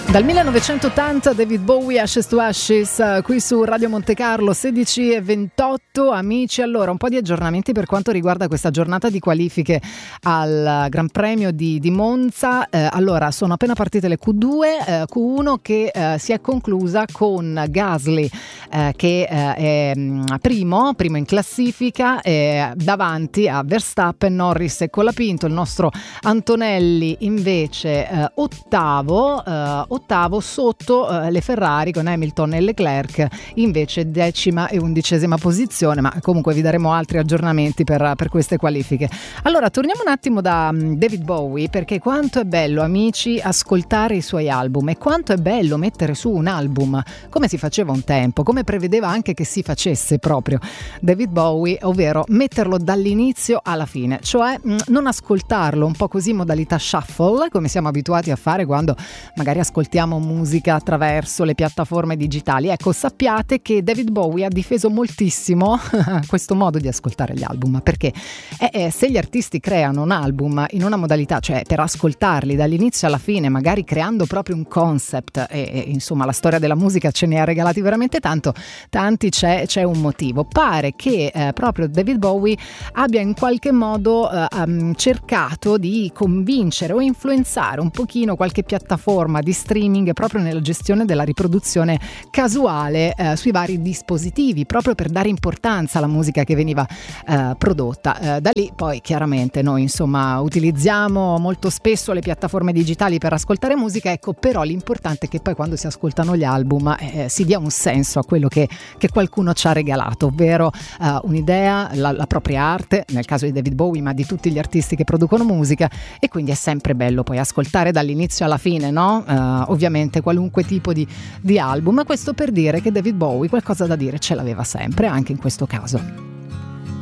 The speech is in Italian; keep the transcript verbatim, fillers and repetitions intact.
Dal millenovecentottanta David Bowie, Ashes to Ashes, qui su Radio Monte Carlo, sedici e ventotto. Amici, allora un po' di aggiornamenti per quanto riguarda questa giornata di qualifiche al Gran Premio di, di Monza. Eh, allora sono appena partite le Q due, eh, Q uno che eh, si è conclusa con Gasly eh, che eh, è primo, primo in classifica, eh, davanti a Verstappen, Norris e Colapinto. Il nostro Antonelli invece eh, ottavo, eh, ottavo sotto uh, le Ferrari con Hamilton e Leclerc invece decima e undicesima posizione, ma comunque vi daremo altri aggiornamenti per, per queste qualifiche. Allora torniamo un attimo da um, David Bowie, perché quanto è bello, amici, ascoltare i suoi album e quanto è bello mettere su un album come si faceva un tempo, come prevedeva anche che si facesse proprio David Bowie, ovvero metterlo dall'inizio alla fine, cioè mh, non ascoltarlo un po' così modalità shuffle come siamo abituati a fare quando magari ascoltiamo musica attraverso le piattaforme digitali. Ecco, sappiate che David Bowie ha difeso moltissimo questo modo di ascoltare gli album, perché eh, eh, se gli artisti creano un album in una modalità, cioè per ascoltarli dall'inizio alla fine, magari creando proprio un concept, e, e insomma la storia della musica ce ne ha regalati veramente tanto, tanti, c'è, c'è un motivo. Pare che eh, proprio David Bowie abbia in qualche modo eh, um, cercato di convincere o influenzare un pochino qualche piattaforma di streaming proprio nella gestione della riproduzione casuale eh, sui vari dispositivi, proprio per dare importanza alla musica che veniva eh, prodotta. Eh, da lì poi chiaramente noi insomma utilizziamo molto spesso le piattaforme digitali per ascoltare musica, ecco, però l'importante è che poi quando si ascoltano gli album eh, si dia un senso a quello che, che qualcuno ci ha regalato, ovvero eh, un'idea, la, la propria arte, nel caso di David Bowie, ma di tutti gli artisti che producono musica, e quindi è sempre bello poi ascoltare dall'inizio alla fine, no? Uh, ovviamente qualunque tipo di, di album, ma questo per dire che David Bowie qualcosa da dire ce l'aveva sempre, anche in questo caso.